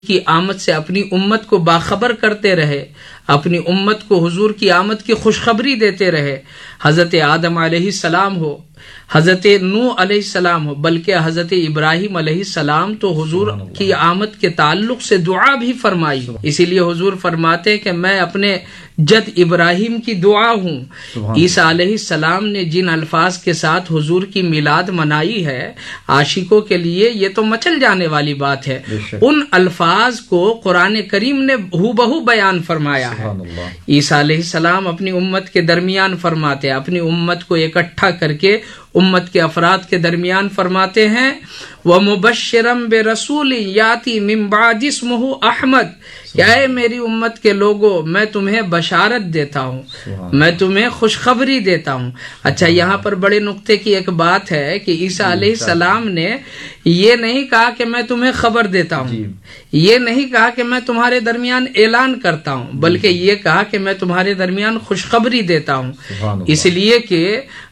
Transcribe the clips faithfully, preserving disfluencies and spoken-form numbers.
کی آمد سے اپنی امت کو باخبر کرتے رہے، اپنی امت کو حضور کی آمد کی خوشخبری دیتے رہے۔ حضرت آدم علیہ السلام ہو، حضرت نوح علیہ السلام ہو، بلکہ حضرت ابراہیم علیہ السلام تو حضور کی آمد کے تعلق سے دعا بھی فرمائی۔ اسی لیے حضور فرماتے کہ میں اپنے جد ابراہیم کی دعا ہوں۔ عیسیٰ علیہ السلام نے جن الفاظ کے ساتھ حضور کی میلاد منائی ہے، عاشقوں کے لیے یہ تو مچل جانے والی بات ہے۔ ان الفاظ کو قرآن کریم نے ہو بہو بیان فرمایا ہے۔ عیسیٰ علیہ السلام اپنی امت کے درمیان فرماتے ہیں، اپنی امت کو اکٹھا کر کے امت کے افراد کے درمیان فرماتے ہیں وَمُبَشِّرًا بِرَسُولٍ يَأْتِي مِن بَعْدِهِ اسْمُهُ احمد، کہ اے میری امت کے لوگوں میں تمہیں بشارت دیتا ہوں، میں تمہیں خوشخبری دیتا ہوں۔ اچھا، یہاں پر بڑے نقطے کی ایک بات ہے کہ عیسیٰ علیہ السلام نے یہ نہیں کہا کہ میں تمہیں خبر دیتا ہوں، یہ نہیں کہا کہ میں تمہارے درمیان اعلان کرتا ہوں، بلکہ یہ کہا کہ میں تمہارے درمیان خوشخبری دیتا ہوں، اس لیے کہ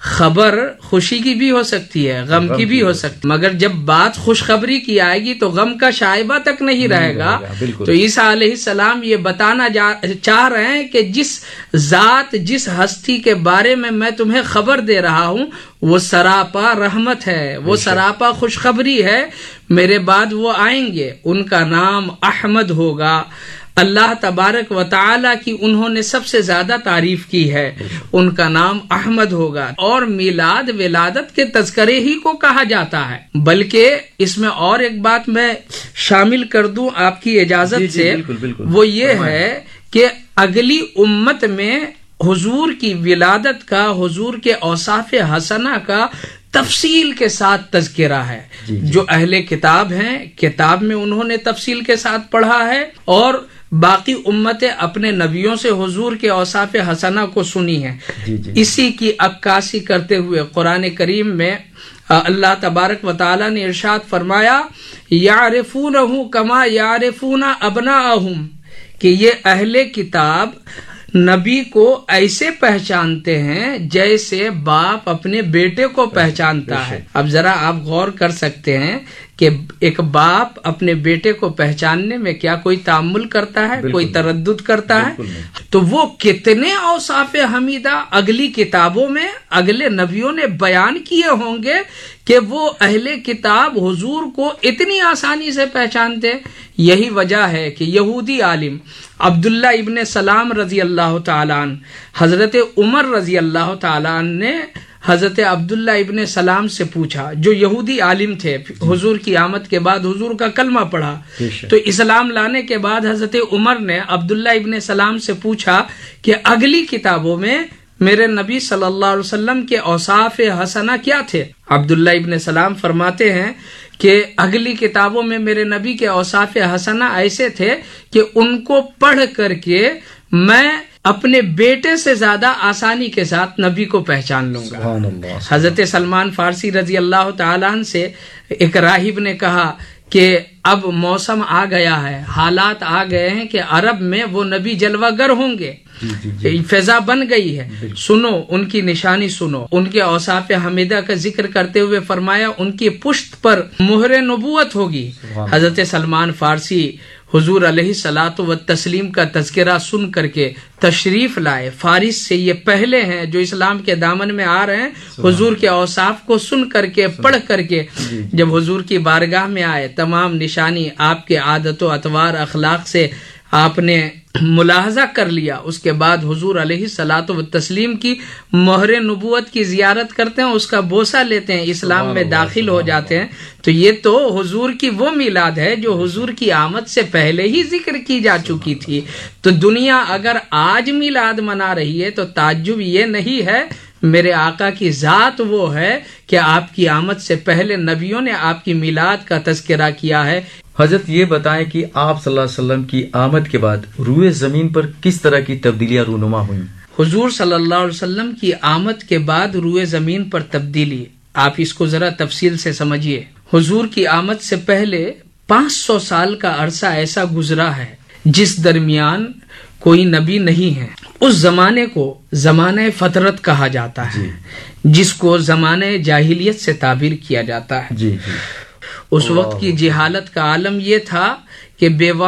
خبر خوشی کی بھی ہو سکتی ہے، غم کی بھی ہو سکتی ہے، مگر جب بات خوشخبری کی آئے گی تو غم کا شائبہ تک نہیں رہے گا۔ تو عیسیٰ علیہ السلام یہ بتانا چاہ رہے ہیں کہ جس ذات، جس ہستی کے بارے میں میں تمہیں خبر دے رہا ہوں وہ سراپا رحمت ہے، وہ سراپا خوشخبری ہے، میرے بعد وہ آئیں گے، ان کا نام احمد ہوگا۔ اللہ تبارک و تعالی کی انہوں نے سب سے زیادہ تعریف کی ہے، ان کا نام احمد ہوگا۔ اور میلاد ولادت کے تذکرے ہی کو کہا جاتا ہے، بلکہ اس میں اور ایک بات میں شامل کر دوں آپ کی اجازت سے، وہ یہ ہے کہ اگلی امت میں حضور کی ولادت کا، حضور کے اوصاف حسنہ کا تفصیل کے ساتھ تذکرہ ہے۔ جو اہل کتاب ہیں، کتاب میں انہوں نے تفصیل کے ساتھ پڑھا ہے، اور باقی امتیں اپنے نبیوں سے حضور کے اوصاف حسنہ کو سنی ہیں۔ اسی کی عکاسی کرتے ہوئے قرآن کریم میں اللہ تبارک و تعالی نے ارشاد فرمایا یعرفونہ کما یعرفون ابناءہم، کہ یہ اہل کتاب نبی کو ایسے پہچانتے ہیں جیسے باپ اپنے بیٹے کو پہچانتا ہے۔ اب ذرا آپ غور کر سکتے ہیں کہ ایک باپ اپنے بیٹے کو پہچاننے میں کیا کوئی تعامل کرتا ہے، کوئی تردد کرتا ہے؟ تو وہ کتنے اوصاف حمیدہ اگلی کتابوں میں اگلے نبیوں نے بیان کیے ہوں گے کہ وہ اہل کتاب حضور کو اتنی آسانی سے پہچانتے۔ یہی وجہ ہے کہ یہودی عالم عبداللہ ابن سلام رضی اللہ تعالیٰ عنہ، حضرت عمر رضی اللہ تعالیٰ عنہ نے حضرت عبداللہ ابن سلام سے پوچھا، جو یہودی عالم تھے، حضور کی آمد کے بعد حضور کا کلمہ پڑھا، تو اسلام لانے کے بعد حضرت عمر نے عبداللہ ابن سلام سے پوچھا کہ اگلی کتابوں میں میرے نبی صلی اللہ علیہ وسلم کے اوصاف حسنہ کیا تھے؟ عبداللہ ابن سلام فرماتے ہیں کہ اگلی کتابوں میں میرے نبی کے اوصاف حسنہ ایسے تھے کہ ان کو پڑھ کر کے میں اپنے بیٹے سے زیادہ آسانی کے ساتھ نبی کو پہچان لوں گا۔ حضرت سلمان فارسی رضی اللہ تعالیٰ عنہ سے ایک راہب نے کہا کہ اب موسم آ گیا ہے، حالات آ گئے ہیں کہ عرب میں وہ نبی جلوہ گر ہوں گے، فضا بن گئی ہے، سنو ان کی نشانی، سنو ان کے اوصاف حمیدہ کا ذکر کرتے ہوئے فرمایا ان کی پشت پر مہر نبوت ہوگی۔ حضرت سلمان فارسی حضور علیہ الصلاۃ والتسلیم کا تذکرہ سن کر کے تشریف لائے۔ فارس سے یہ پہلے ہیں جو اسلام کے دامن میں آ رہے ہیں، حضور کے اوصاف کو سن کر کے، پڑھ کر کے جب حضور کی بارگاہ میں آئے، تمام نشانی آپ کے عادت و اطوار اخلاق سے آپ نے ملاحظہ کر لیا، اس کے بعد حضور علیہ الصلاۃ والتسلیم کی مہر نبوت کی زیارت کرتے ہیں، اس کا بوسہ لیتے ہیں، اسلام میں داخل ہو جاتے ہیں۔ تو یہ تو حضور کی وہ میلاد ہے جو حضور کی آمد سے پہلے ہی ذکر کی جا چکی تھی۔ تو دنیا اگر آج میلاد منا رہی ہے تو تعجب یہ نہیں ہے، میرے آقا کی ذات وہ ہے کہ آپ کی آمد سے پہلے نبیوں نے آپ کی میلاد کا تذکرہ کیا ہے۔ حضرت یہ بتائیں کہ آپ صلی اللہ علیہ وسلم کی آمد کے بعد روئے زمین پر کس طرح کی تبدیلیاں رونما ہوئیں؟ حضور صلی اللہ علیہ وسلم کی آمد کے بعد روئے زمین پر تبدیلی، آپ اس کو ذرا تفصیل سے سمجھیے۔ حضور کی آمد سے پہلے پانچ سو سال کا عرصہ ایسا گزرا ہے جس درمیان کوئی نبی نہیں ہے۔ اس زمانے کو زمانہ فطرت کہا جاتا ہے، جی۔ جس کو زمانہ جاہلیت سے تعبیر کیا جاتا ہے۔ جی جی۔ اس وقت کی جہالت کا عالم یہ تھا کہ بیوہ